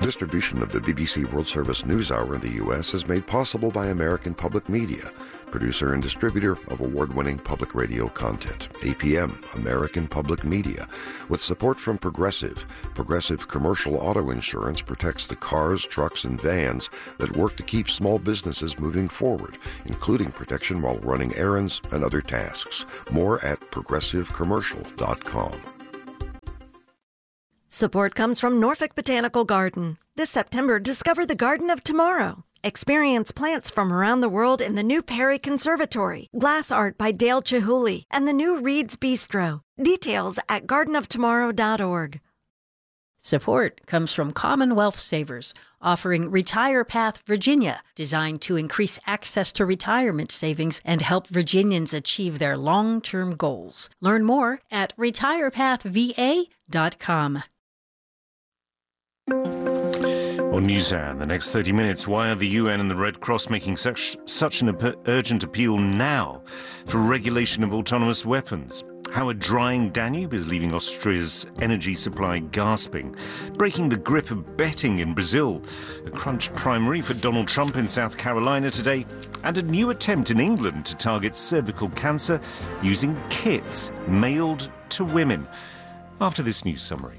Distribution of the BBC World Service News Hour in the U.S. is made possible by American Public Media, producer and distributor of award-winning public radio content. APM, American Public Media, with support from Progressive. Progressive Commercial Auto Insurance protects the cars, trucks, and vans that work to keep small businesses moving forward, including protection while running errands and other tasks. More at progressivecommercial.com. Support comes from Norfolk Botanical Garden. This September, discover the Garden of Tomorrow. Experience plants from around the world in the new Perry Conservatory, glass art by Dale Chihuly, and the new Reed's Bistro. Details at gardenoftomorrow.org. Support comes from Commonwealth Savers, offering Retire Path Virginia, designed to increase access to retirement savings and help Virginians achieve their long-term goals. Learn more at retirepathva.com. On NewsHour, in the next 30 minutes, why are the UN and the Red Cross making such an urgent appeal now for regulation of autonomous weapons? How a drying Danube is leaving Austria's energy supply gasping. Breaking the grip of betting in Brazil. A crunch primary for Donald Trump in South Carolina today. And a new attempt in England to target cervical cancer using kits mailed to women. After this news summary.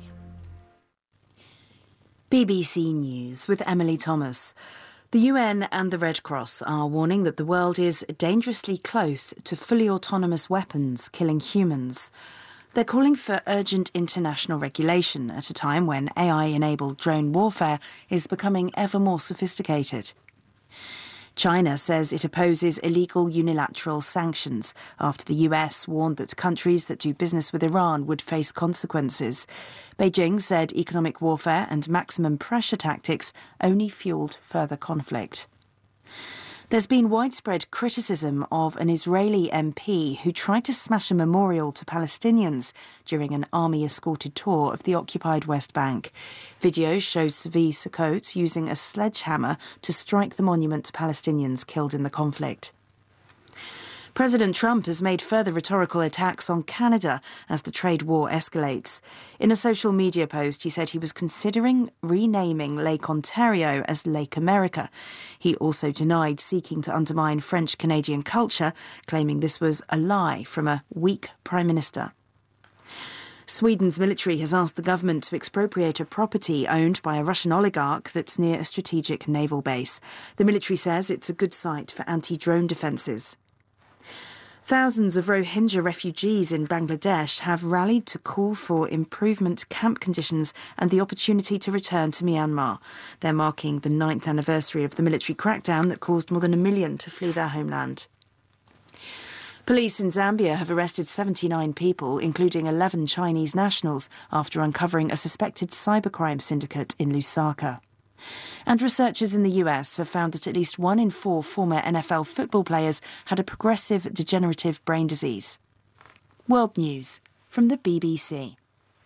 BBC News with Emily Thomas. The UN and the Red Cross are warning that the world is dangerously close to fully autonomous weapons killing humans. They're calling for urgent international regulation at a time when AI-enabled drone warfare is becoming ever more sophisticated. China says it opposes illegal unilateral sanctions after the US warned that countries that do business with Iran would face consequences. Beijing said economic warfare and maximum pressure tactics only fueled further conflict. There's been widespread criticism of an Israeli MP who tried to smash a memorial to Palestinians during an army-escorted tour of the occupied West Bank. Video shows Zvi Sukkot using a sledgehammer to strike the monument to Palestinians killed in the conflict. President Trump has made further rhetorical attacks on Canada as the trade war escalates. In a social media post, he said he was considering renaming Lake Ontario as Lake America. He also denied seeking to undermine French-Canadian culture, claiming this was a lie from a weak Prime Minister. Sweden's military has asked the government to expropriate a property owned by a Russian oligarch that's near a strategic naval base. The military says it's a good site for anti-drone defences. Thousands of Rohingya refugees in Bangladesh have rallied to call for improvement camp conditions and the opportunity to return to Myanmar. They're marking the 9th anniversary of the military crackdown that caused more than 1 million to flee their homeland. Police in Zambia have arrested 79 people, including 11 Chinese nationals, after uncovering a suspected cybercrime syndicate in Lusaka. And researchers in the US have found that at least 1 in 4 former NFL football players had a progressive degenerative brain disease. World News from the BBC.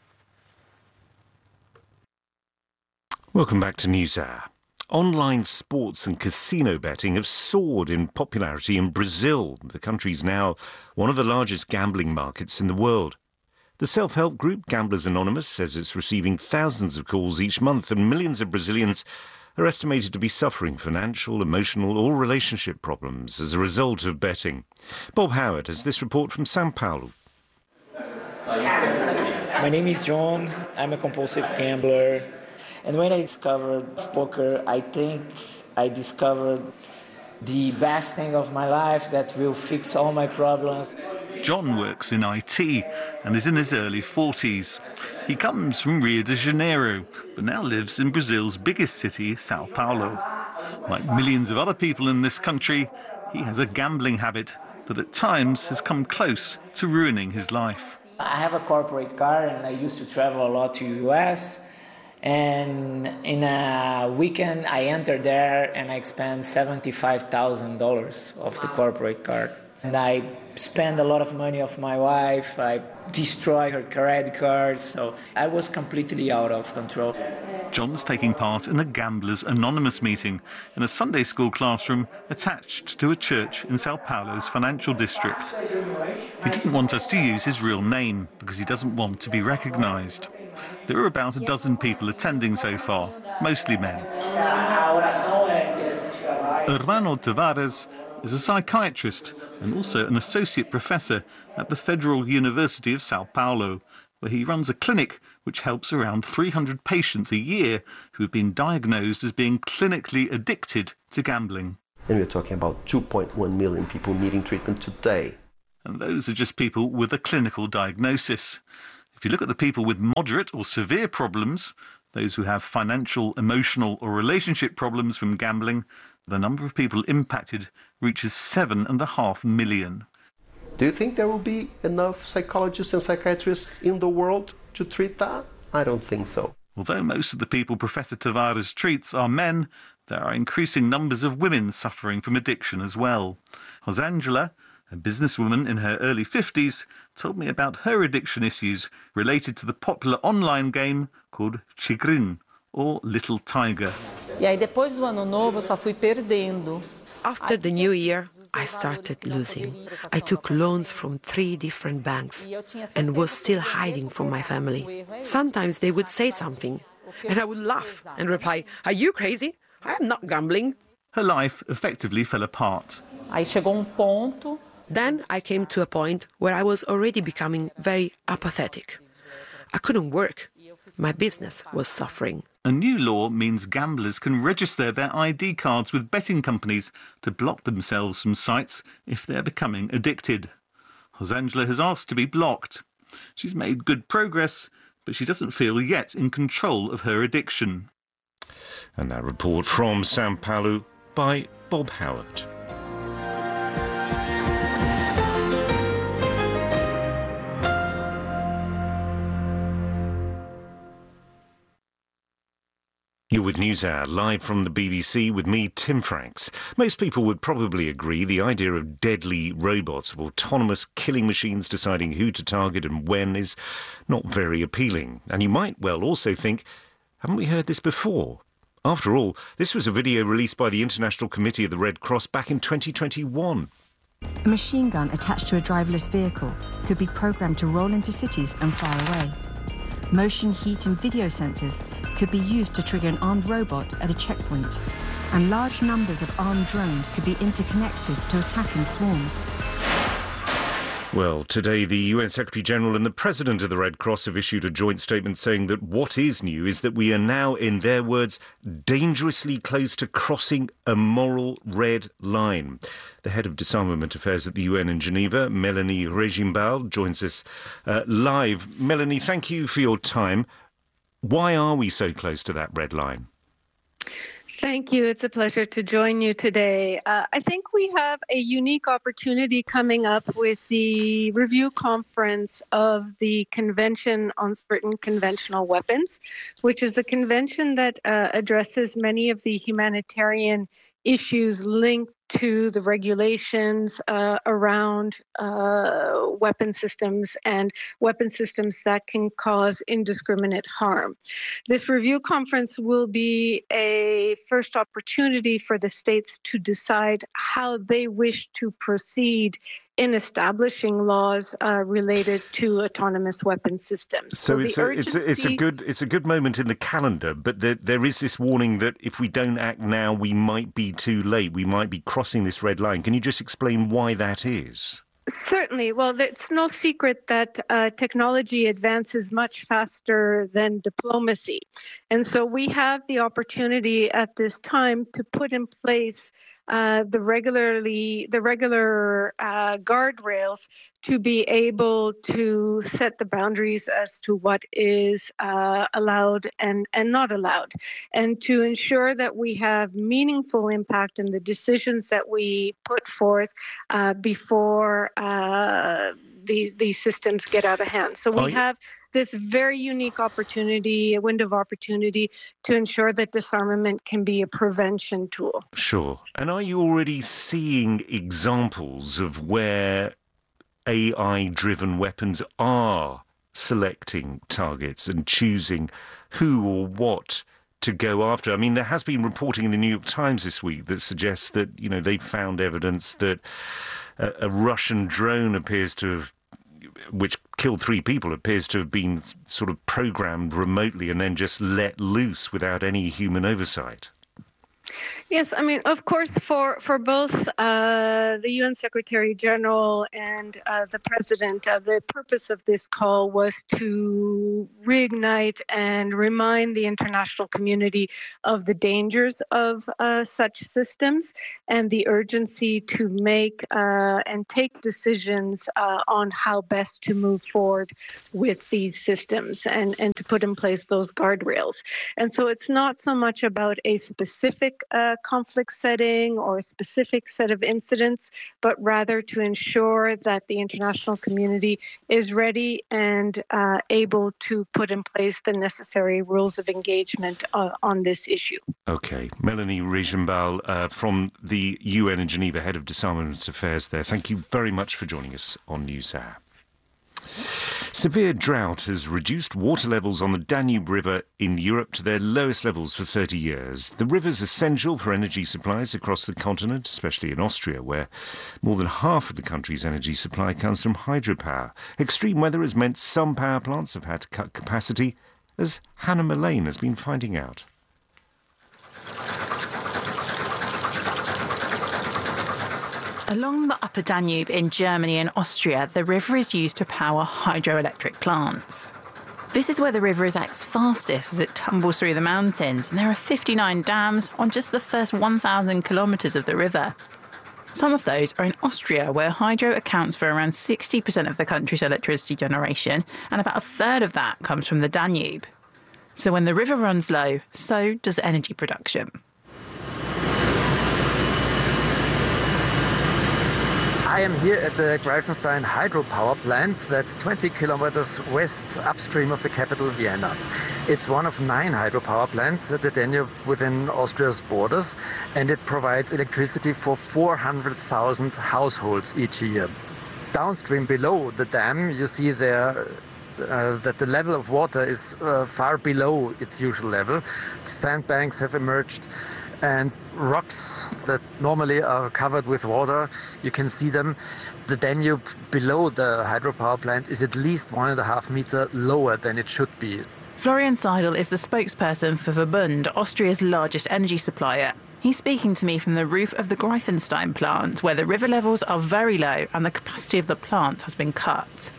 Welcome back to NewsHour. Online sports and casino betting have soared in popularity in Brazil. The country's now one of the largest gambling markets in the world. The self-help group Gamblers Anonymous says it's receiving thousands of calls each month, and millions of Brazilians are estimated to be suffering financial, emotional or relationship problems as a result of betting. Bob Howard has this report from São Paulo. My name is John. I'm a compulsive gambler. And when I discovered poker, I think I discovered the best thing of my life that will fix all my problems. John works in IT and is in his early 40s. He comes from Rio de Janeiro, but now lives in Brazil's biggest city, São Paulo. Like millions of other people in this country, he has a gambling habit that at times has come close to ruining his life. I have a corporate car and I used to travel a lot to the US. And in a weekend, I entered there and I spent $75,000 of the corporate card. And I spent a lot of money of my wife. I destroyed her credit cards. So I was completely out of control. John's taking part in a Gamblers Anonymous meeting in a Sunday school classroom attached to a church in São Paulo's financial district. He didn't want us to use his real name because he doesn't want to be recognised. There are about a dozen people attending so far, mostly men. Hermano Tavares is a psychiatrist and also an associate professor at the Federal University of Sao Paulo, where he runs a clinic which helps around 300 patients a year who have been diagnosed as being clinically addicted to gambling. And we're talking about 2.1 million people needing treatment today. And those are just people with a clinical diagnosis. If you look at the people with moderate or severe problems, those who have financial, emotional or relationship problems from gambling, the number of people impacted reaches 7.5 million. Do you think there will be enough psychologists and psychiatrists in the world to treat that? I don't think so. Although most of the people Professor Tavares treats are men, there are increasing numbers of women suffering from addiction as well. Rosangela, a businesswoman in her early 50s, told me about her addiction issues related to the popular online game called Tigrin, or Little Tiger. After the new year, I started losing. I took loans from 3 different banks and was still hiding from my family. Sometimes they would say something, and I would laugh and reply, "Are you crazy? I am not gambling." Her life effectively fell apart. Then I came to a point where I was already becoming very apathetic. I couldn't work. My business was suffering. A new law means gamblers can register their ID cards with betting companies to block themselves from sites if they're becoming addicted. Rosangela has asked to be blocked. She's made good progress, but she doesn't feel yet in control of her addiction. And that report from Sao Paulo by Bob Howard. You're with NewsHour, live from the BBC with me, Tim Franks. Most people would probably agree the idea of deadly robots, of autonomous killing machines deciding who to target and when, is not very appealing. And you might well also think, haven't we heard this before? After all, this was a video released by the International Committee of the Red Cross back in 2021. A machine gun attached to a driverless vehicle could be programmed to roll into cities and fire away. Motion, heat and video sensors could be used to trigger an armed robot at a checkpoint. And large numbers of armed drones could be interconnected to attack in swarms. Well, today the UN Secretary-General and the President of the Red Cross have issued a joint statement saying that what is new is that we are now, in their words, dangerously close to crossing a moral red line. The head of disarmament affairs at the UN in Geneva, Melanie Regimbal, joins us live. Melanie, thank you for your time. Why are we so close to that red line? Thank you. It's a pleasure to join you today. I think we have a unique opportunity coming up with the review conference of the Convention on Certain Conventional Weapons, which is a convention that addresses many of the humanitarian issues linked to the regulations around weapon systems and weapon systems that can cause indiscriminate harm. This review conference will be a first opportunity for the states to decide how they wish to proceed in establishing laws related to autonomous weapon systems. So it's a good moment in the calendar, but there is this warning that if we don't act now, we might be too late. We might be crossing this red line. Can you just explain why that is? Certainly. Well, it's no secret that technology advances much faster than diplomacy. And so we have the opportunity at this time to put in place the regular guardrails to be able to set the boundaries as to what is allowed and not allowed, and to ensure that we have meaningful impact in the decisions that we put forth before these systems get out of hand. So we have this very unique opportunity, a window of opportunity, to ensure that disarmament can be a prevention tool. Sure. And are you already seeing examples of where AI-driven weapons are selecting targets and choosing who or what to go after? I mean, there has been reporting in the New York Times this week that suggests that, they've found evidence that a Russian drone appears to have which killed 3 people, appears to have been sort of programmed remotely and then just let loose without any human oversight. Yes, I mean, of course, for both the UN Secretary General and the President, the purpose of this call was to reignite and remind the international community of the dangers of such systems and the urgency to make and take decisions on how best to move forward with these systems and to put in place those guardrails. And so it's not so much about a specific conflict setting or a specific set of incidents, but rather to ensure that the international community is ready and able to put in place the necessary rules of engagement on this issue. Okay. Melanie Regenbaugh from the UN in Geneva, Head of Disarmament Affairs there. Thank you very much for joining us on NewsHour. Severe drought has reduced water levels on the Danube River in Europe to their lowest levels for 30 years. The river is essential for energy supplies across the continent, especially in Austria, where more than half of the country's energy supply comes from hydropower. Extreme weather has meant some power plants have had to cut capacity, as Hannah Mullane has been finding out. Along the upper Danube in Germany and Austria, the river is used to power hydroelectric plants. This is where the river is at its fastest as it tumbles through the mountains, and there are 59 dams on just the first 1,000 kilometres of the river. Some of those are in Austria, where hydro accounts for around 60% of the country's electricity generation, and about a third of that comes from the Danube. So when the river runs low, so does energy production. I am here at the Greifenstein hydropower plant that's 20 kilometers west upstream of the capital, Vienna. It's one of 9 hydropower plants at the Danube within Austria's borders, and it provides electricity for 400,000 households each year. Downstream below the dam, you see there that the level of water is far below its usual level. Sandbanks have emerged, and rocks that normally are covered with water, you can see them. The Danube below the hydropower plant is at least 1.5 meters lower than it should be. Florian Seidel is the spokesperson for Verbund, Austria's largest energy supplier. He's speaking to me from the roof of the Greifenstein plant, where the river levels are very low and the capacity of the plant has been cut.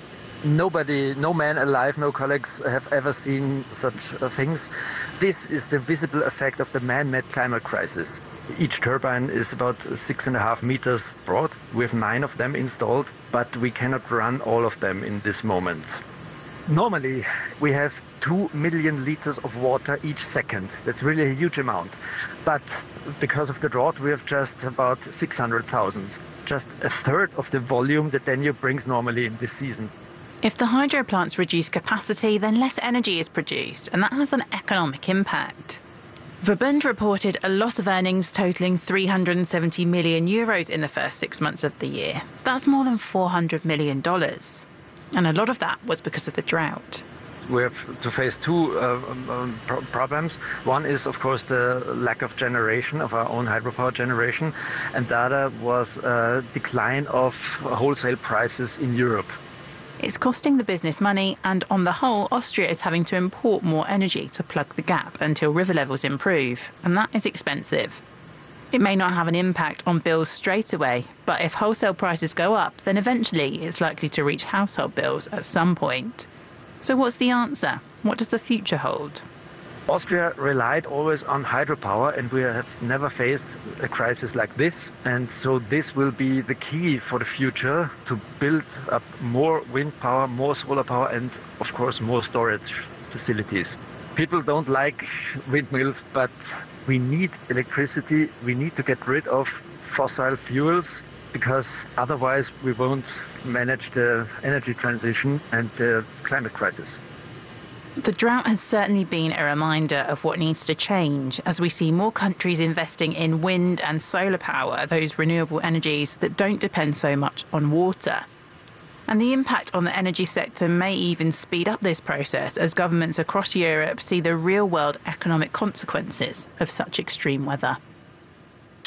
Nobody, no man alive, no colleagues have ever seen such things. This is the visible effect of the man-made climate crisis. Each turbine is about 6.5 meters broad. We have 9 of them installed, but we cannot run all of them in this moment. Normally, we have 2 million liters of water each second. That's really a huge amount. But because of the drought, we have just about 600,000. Just a third of the volume that Danube brings normally in this season. If the hydro plants reduce capacity, then less energy is produced, and that has an economic impact. Verbund reported a loss of earnings totalling €370 million in the first 6 months of the year. That's more than $400 million. And a lot of that was because of the drought. We have to face 2 problems. One is, of course, the lack of generation, of our own hydropower generation, and the other was a decline of wholesale prices in Europe. It's costing the business money, and on the whole, Austria is having to import more energy to plug the gap until river levels improve, and that is expensive. It may not have an impact on bills straight away, but if wholesale prices go up, then eventually it's likely to reach household bills at some point. So what's the answer? What does the future hold? Austria relied always on hydropower, and we have never faced a crisis like this. And so this will be the key for the future, to build up more wind power, more solar power, and of course more storage facilities. People don't like windmills, but we need electricity. We need to get rid of fossil fuels, because otherwise we won't manage the energy transition and the climate crisis. The drought has certainly been a reminder of what needs to change as we see more countries investing in wind and solar power, those renewable energies that don't depend so much on water. And the impact on the energy sector may even speed up this process as governments across Europe see the real-world economic consequences of such extreme weather.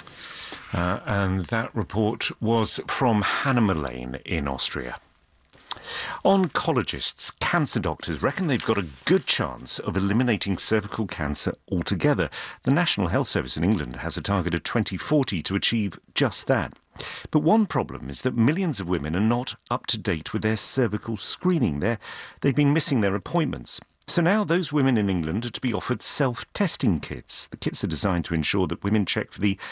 And that report was from Hannah Mullane in Austria. Oncologists, cancer doctors, reckon they've got a good chance of eliminating cervical cancer altogether. The National Health Service in England has a target of 2040 to achieve just that. But one problem is that millions of women are not up to date with their cervical screening. They've been missing their appointments. So now those women in England are to be offered self-testing kits. The kits are designed to ensure that women check for the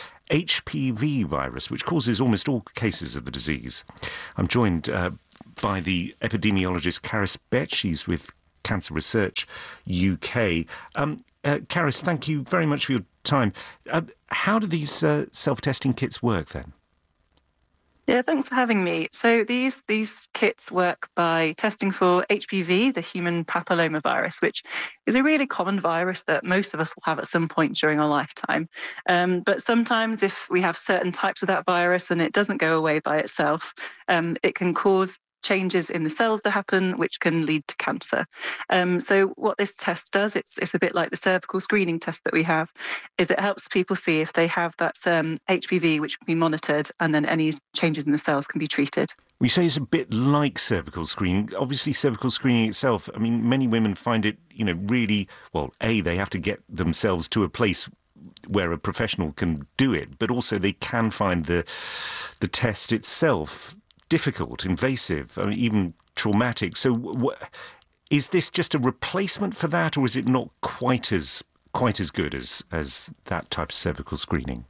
HPV virus, which causes almost all cases of the disease. I'm joined by the epidemiologist Caris Betts. She's with Cancer Research UK. Caris, thank you very much for your time. How do these self-testing kits work then? Yeah, thanks for having me. So these kits work by testing for HPV, the human papillomavirus, which is a really common virus that most of us will have at some point during our lifetime. But sometimes if we have certain types of that virus and it doesn't go away by itself, it can cause changes in the cells that happen, which can lead to cancer. So what this test does, it's a bit like the cervical screening test that we have, is it helps people see if they have that HPV, which can be monitored, and then any changes in the cells can be treated. We say it's a bit like cervical screening. Obviously, cervical screening itself, I mean, many women find it, really, well, they have to get themselves to a place where a professional can do it, but also they can find the test itself difficult, invasive, even traumatic. So is this just a replacement for that, or is it not quite as good as that type of cervical screening?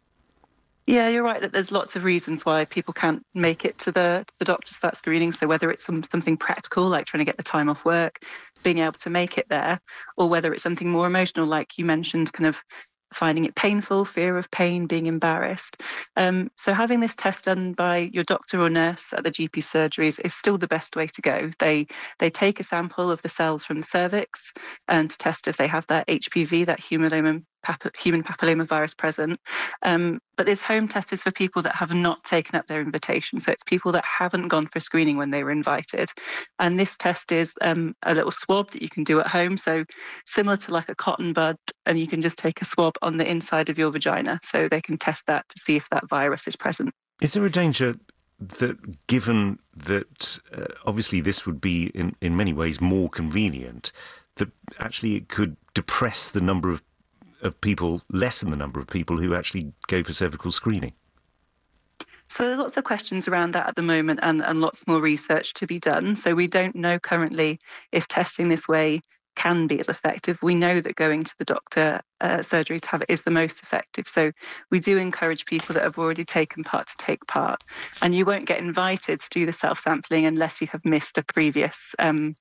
Yeah, you're right that there's lots of reasons why people can't make it to the doctors for that screening. So whether it's something practical, like trying to get the time off work, being able to make it there, or whether it's something more emotional, like you mentioned, kind of finding it painful, fear of pain, being embarrassed. So having this test done by your doctor or nurse at the GP surgeries is still the best way to go. They take a sample of the cells from the cervix and test if they have that HPV, that human papillomavirus present. But this home test is for people that have not taken up their invitation. So it's people that haven't gone for screening when they were invited. And this test is a little swab that you can do at home. So similar to like a cotton bud, and you can just take a swab on the inside of your vagina. So they can test that to see if that virus is present. Is there a danger that, given that obviously this would be in many ways more convenient, that actually it could depress the number of people, lessen the number of people who actually go for cervical screening? So there are lots of questions around that at the moment, and lots more research to be done. So we don't know currently if testing this way can be as effective. We know that going to the doctor surgery to have it is the most effective. So we do encourage people that have already taken part to take part. And you won't get invited to do the self-sampling unless you have missed a previous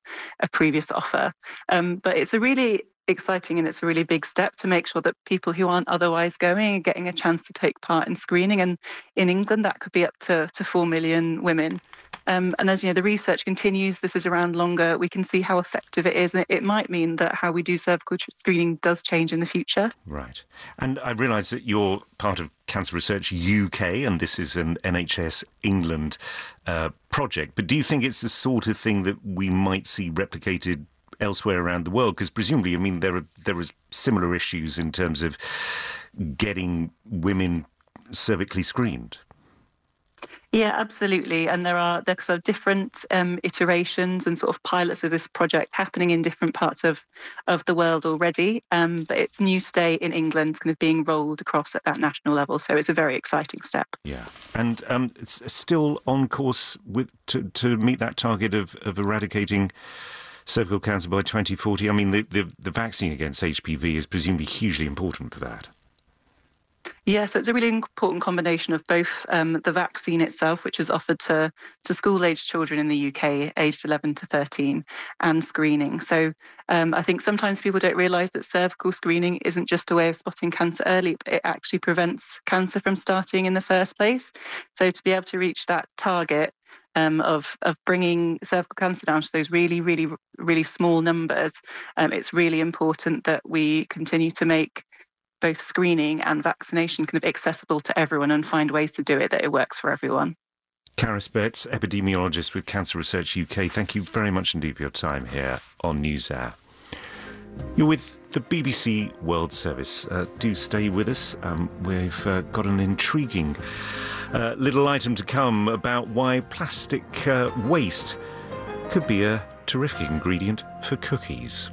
offer. But it's a really exciting and it's a really big step to make sure that people who aren't otherwise going are getting a chance to take part in screening. And in England, that could be up to 4 million women. And as you know, the research continues, this is around longer, we can see how effective it is. And it might mean that how we do cervical screening does change in the future. Right. And I realise that you're part of Cancer Research UK, and this is an NHS England project. But do you think it's the sort of thing that we might see replicated elsewhere around the world? Because presumably, I mean, there are similar issues in terms of getting women cervically screened. Yeah, absolutely. And there's sort of different iterations and sort of pilots of this project happening in different parts of the world already. But it's new stay in England kind of being rolled across at that national level. So it's a very exciting step. Yeah. And it's still on course to meet that target of eradicating cervical cancer by 2040. I mean, the vaccine against HPV is presumably hugely important for that. Yeah, so it's a really important combination of both the vaccine itself, which is offered to school-aged children in the UK, aged 11 to 13, and screening. So I think sometimes people don't realise that cervical screening isn't just a way of spotting cancer early, but it actually prevents cancer from starting in the first place. So to be able to reach that target of bringing cervical cancer down to those really, really, really small numbers, it's really important that we continue to make both screening and vaccination kind of accessible to everyone and find ways to do it that it works for everyone. Caris Betts, epidemiologist with Cancer Research UK, thank you very much indeed for your time here on NewsHour. You're with the BBC World Service. Do stay with us. We've got an intriguing little item to come about why plastic waste could be a terrific ingredient for cookies.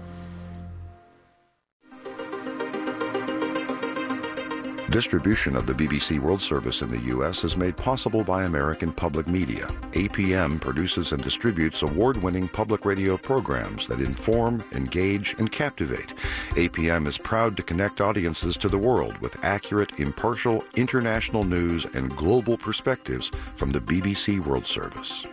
Distribution of the BBC World Service in the U.S. is made possible by American Public Media. APM produces and distributes award-winning public radio programs that inform, engage, and captivate. APM is proud to connect audiences to the world with accurate, impartial, international news and global perspectives from the BBC World Service.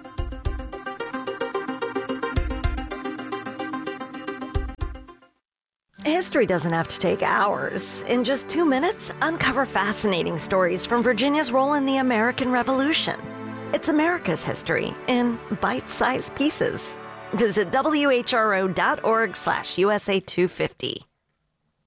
History doesn't have to take hours. In just 2 minutes, uncover fascinating stories from Virginia's role in the American Revolution. It's America's history in bite-sized pieces. Visit whro.org/USA250.